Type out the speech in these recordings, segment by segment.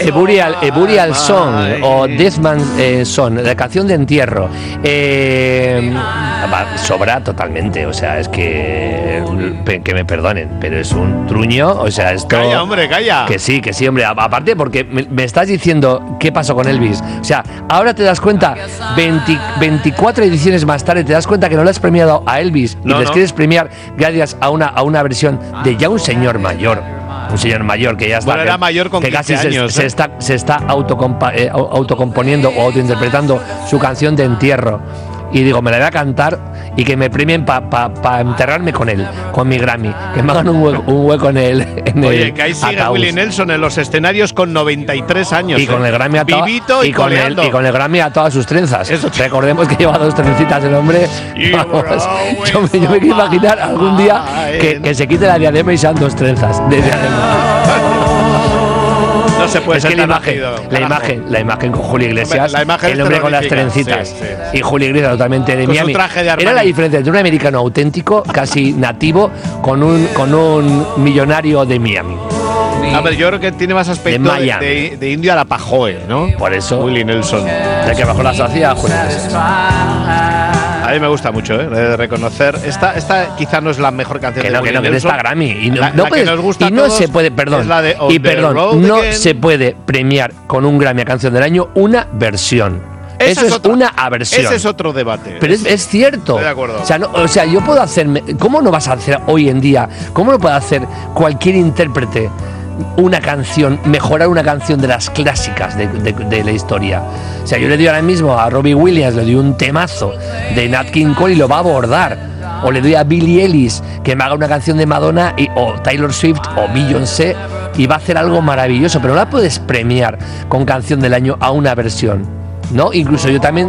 Burial Song o Deathman Song, la canción de entierro. Sobra totalmente, o sea, es que me perdonen, pero es un truño, o sea, esto... Calla, hombre, calla. Que sí, hombre, aparte porque me estás diciendo qué pasó con Elvis, o sea, ahora te das cuenta, 24 ediciones más tarde te das cuenta que no le has premiado a Elvis y les quieres premiar gracias a una versión de ya un señor mayor que ya está, bueno, era mayor con que 15 casi años, se está autocomponiendo o autointerpretando su canción de entierro. Y digo, me la voy a cantar y que me premien para enterrarme con él, con mi Grammy, que me hagan un hueco en él. Oye, que ahí sigue Willie Nelson en los escenarios con 93 años. Y con el Grammy atado, vivito y con el Grammy atado a sus trenzas. Eso. Recordemos que lleva 2 trencitas el hombre. Vamos, yo me quiero imaginar algún día que se quite la diadema y sean 2 trenzas de diadema. No se puede ser la imagen con Julio Iglesias, el hombre con las trencitas, sí. y Julio Iglesias totalmente de con Miami. Su traje de Armani. Era la diferencia entre un americano auténtico, casi nativo, con un millonario de Miami. A ver, yo creo que tiene más aspecto de indio a la Pajoe, ¿no? Por eso. Willie Nelson. De que bajo la sociedad, Julio Iglesias. A mí me gusta mucho, de reconocer. Esta quizá no es la mejor canción de Willie Nelson. Está Grammy. Y la que nos gusta a todos se puede, es la de no se puede premiar con un Grammy a canción del año una versión. Eso es una aversión. Ese es otro debate. Pero es cierto. Estoy de acuerdo. O sea, yo puedo hacerme. ¿Cómo no vas a hacer hoy en día? ¿Cómo no puede hacer cualquier intérprete una canción, mejorar una canción de las clásicas de la historia? O sea, yo le doy ahora mismo a Robbie Williams, le doy un temazo de Nat King Cole y lo va a abordar. O le doy a Billie Eilish que me haga una canción de Madonna, o Taylor Swift o Beyoncé, y va a hacer algo maravilloso. Pero no la puedes premiar con canción del año a una versión, ¿no? Incluso yo también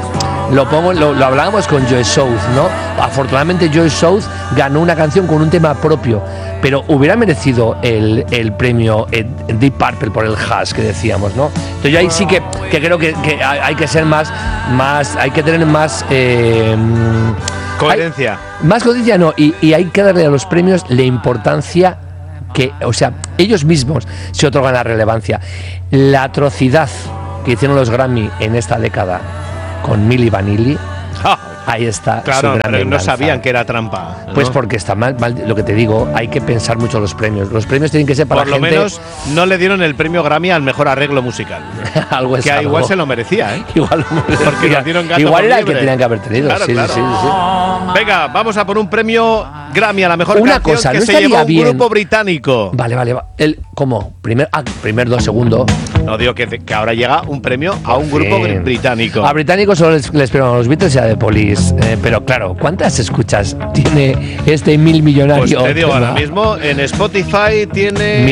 lo hablábamos con Joe South, ¿no? Afortunadamente Joe South ganó una canción con un tema propio, pero hubiera merecido el premio Deep Purple por el Hush que decíamos, ¿no? Entonces yo ahí sí que creo que hay que ser más hay que tener más coherencia. Más coherencia no, y hay que darle a los premios la importancia que, o sea, ellos mismos se otorgan la relevancia. La atrocidad que hicieron los Grammy en esta década con Milli Vanilli, ahí está. Claro, pero no sabían que era trampa, ¿no? Pues porque está mal, lo que te digo, hay que pensar mucho los premios. Los premios tienen que ser para por lo gente... menos no le dieron el premio Grammy al mejor arreglo musical. Algo es que algo. Igual se lo merecía, ¿eh? Igual lo merecía. Porque nos dieron gato igual por era libre. el que tenían que haber tenido. Claro, sí. Venga, vamos a por un premio Grammy a la mejor una canción cosa, que no se llevó un bien. grupo británico. Vale. ¿Cómo? Primer 2 segundos. No, digo que ahora llega un premio a un grupo británico. A británicos solo les premian a los Beatles y a The Police. Pero claro, ¿cuántas escuchas tiene este millonario? Pues te digo, ahora mismo en Spotify tiene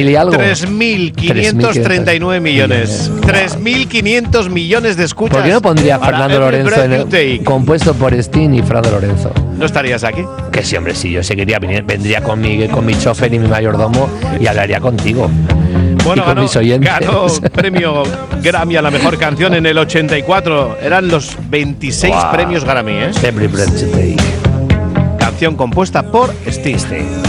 3.539 millones. 3.500 millones de escuchas. ¿Por qué no pondría Fernando Lorenzo compuesto por Sting y Fernando Lorenzo? ¿No estarías aquí? Que sí, hombre, sí, yo seguiría, vendría con mi chofer y mi mayordomo y hablaría contigo. Bueno, ganó premio Grammy a la mejor canción en el 84. Eran los 26 premios Grammy, ¿eh? Every Breath You Take. Canción compuesta por Sting.